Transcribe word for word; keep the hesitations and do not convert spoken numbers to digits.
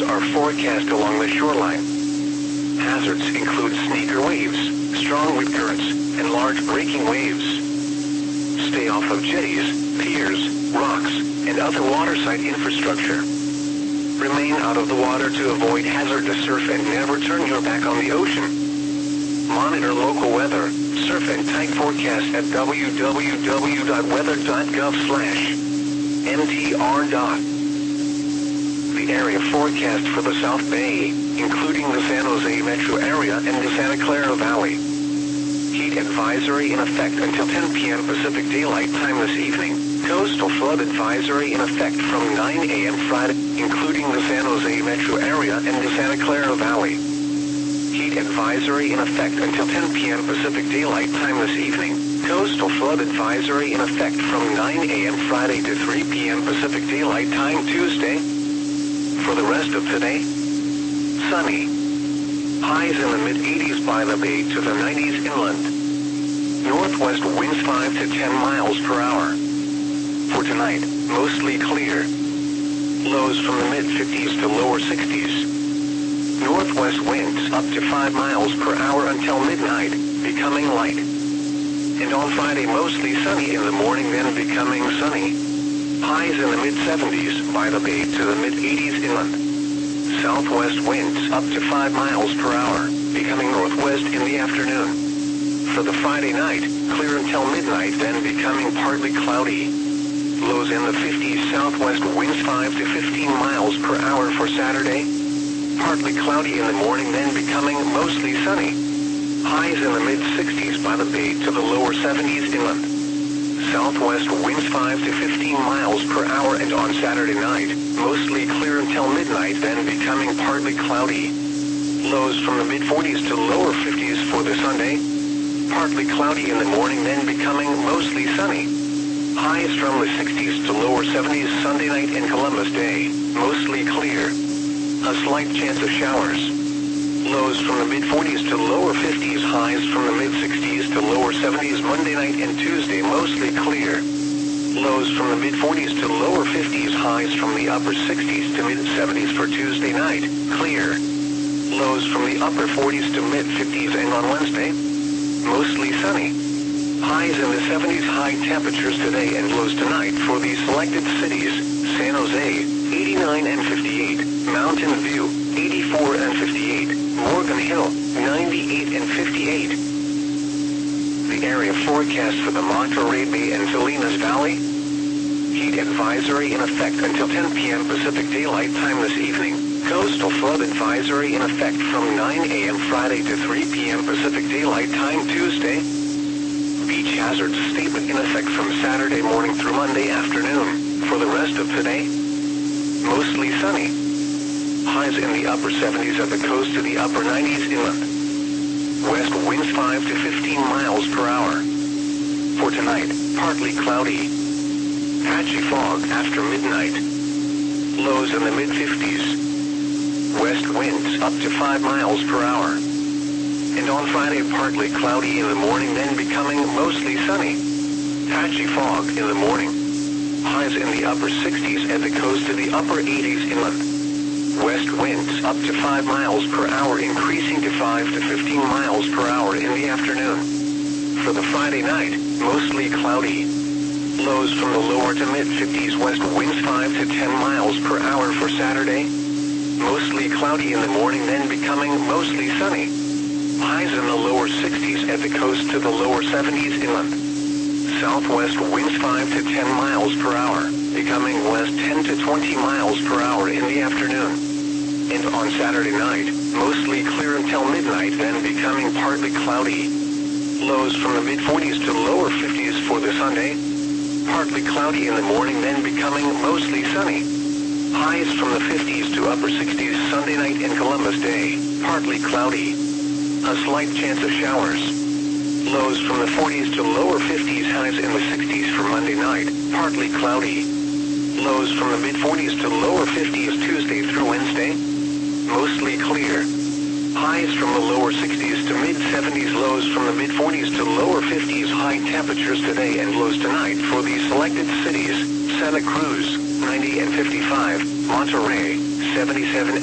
showers are forecast along the shoreline. Hazards include sneaker waves, strong wind currents, and large breaking waves. Stay off of jetties, piers, rocks, and other waterside infrastructure. Remain out of the water to avoid hazardous surf and never turn your back on the ocean. Monitor local weather, surf and tide forecast at w w w dot weather dot gov slash m t r. The area forecast for the South Bay, including the San Jose metro area and the Santa Clara Valley. Heat advisory in effect until ten p m Pacific Daylight Time this evening. Coastal flood advisory in effect from nine a m Friday, including the San Jose metro area and the Santa Clara Valley. Heat advisory in effect until ten p m Pacific Daylight Time this evening. Coastal flood advisory in effect from nine a m Friday to three p m Pacific Daylight Time Tuesday. For the rest of today, sunny. Highs in the mid eighties by the bay to the nineties inland. Northwest winds five to ten miles per hour. For tonight, mostly clear. Lows from the mid fifties to lower sixties. Northwest winds up to five miles per hour until midnight, becoming light. And on Friday, mostly sunny in the morning, then becoming sunny. Highs in the mid seventies by the bay to the mid eighties inland. Southwest winds up to five miles per hour, becoming northwest in the afternoon. For the Friday night, clear until midnight, then becoming partly cloudy. Lows in the fifties, southwest winds five to fifteen miles per hour for Saturday. Partly cloudy in the morning, then becoming mostly sunny. Highs in the mid sixties by the bay to the lower seventies inland. Southwest winds five to fifteen miles per hour, and on Saturday night, mostly clear until midnight, then becoming partly cloudy. Lows from the mid forties to lower fifties for the Sunday. Partly cloudy in the morning, then becoming mostly sunny. Highs from the sixties to lower seventies Sunday night and Columbus Day, mostly clear. A slight chance of showers. Lows from the mid forties to lower fifties, highs from the mid sixties to lower seventies Monday night and Tuesday, mostly clear. Lows from the mid forties to lower fifties, highs from the upper sixties to mid seventies for Tuesday night, clear. Lows from the upper forties to mid fifties, and on Wednesday, mostly sunny. Highs in the seventies, high temperatures today and lows tonight for these selected cities: San Jose, eighty-nine and fifty-eight, Mountain View, eighty-four and fifty-eight, Morgan Hill, ninety-eight and fifty-eight. The area forecast for the Monterey Bay and Salinas Valley. Heat advisory in effect until ten p m Pacific Daylight Time this evening. Coastal flood advisory in effect from nine a m Friday to three p m Pacific Daylight Time Tuesday. Beach hazards statement in effect from Saturday morning through Monday afternoon. For the rest of today, mostly sunny. Highs in the upper seventies at the coast to the upper nineties inland. West winds five to fifteen miles per hour. For tonight, partly cloudy. Patchy fog after midnight. Lows in the mid fifties. West winds up to five miles per hour. And on Friday, partly cloudy in the morning, then becoming mostly sunny. Patchy fog in the morning. Highs in the upper sixties at the coast to the upper eighties inland. West winds up to five miles per hour, increasing to five to fifteen miles per hour in the afternoon. For the Friday night, mostly cloudy. Lows from the lower to mid fifties, west winds five to ten miles per hour for Saturday. Mostly cloudy in the morning, then becoming mostly sunny. Highs in the lower sixties at the coast to the lower seventies inland. Southwest winds five to ten miles per hour, becoming west ten to twenty miles per hour in the afternoon. And on Saturday night, mostly clear until midnight, then becoming partly cloudy. Lows from the mid forties to lower fifties for the Sunday. Partly cloudy in the morning, then becoming mostly sunny. Highs from the fifties to upper sixties Sunday night and Columbus Day, partly cloudy. A slight chance of showers. Lows from the forties to lower fifties, highs in the sixties for Monday night, partly cloudy. Lows from the mid forties to lower fifties Tuesday through Wednesday, mostly clear. Highs from the lower sixties to mid seventies, lows from the mid forties to lower fifties, high temperatures today and lows tonight for these selected cities: Santa Cruz, ninety and fifty-five, Monterey, seventy-seven